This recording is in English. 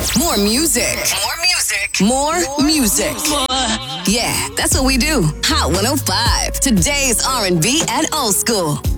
More music. More music. More music. Yeah, that's what we do. Hot 105. Today's R&B and old school.